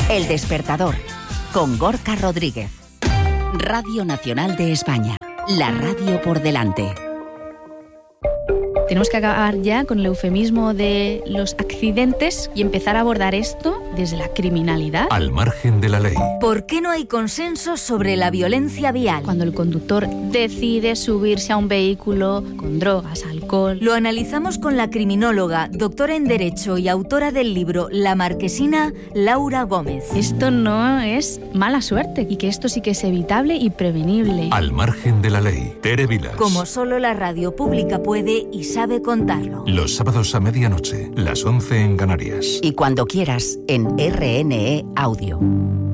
El Despertador, con Gorka Rodríguez. Radio Nacional de España, la radio por delante. Tenemos que acabar ya con el eufemismo de los accidentes y empezar a abordar esto desde la criminalidad. Al margen de la ley. ¿Por qué no hay consenso sobre la violencia vial? Cuando el conductor decide subirse a un vehículo con drogas, alcohol. Lo analizamos con la criminóloga, doctora en Derecho y autora del libro La Marquesina, Laura Gómez. Esto no es mala suerte y que esto sí que es evitable y prevenible. Al margen de la ley. Tere Vilas. Como solo la radio pública puede y sabe contarlo. Los sábados a medianoche, las 11 en Canarias. Y cuando quieras, en RNE Audio.